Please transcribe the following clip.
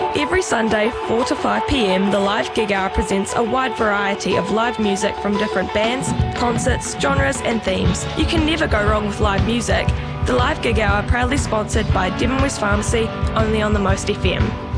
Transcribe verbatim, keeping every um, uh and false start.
Every Sunday, four to five p m, the Live Gig Hour presents a wide variety of live music from different bands, concerts, genres and themes. You can never go wrong with live music. The Live Gig Hour proudly sponsored by Devon West Pharmacy, only on the Most F M.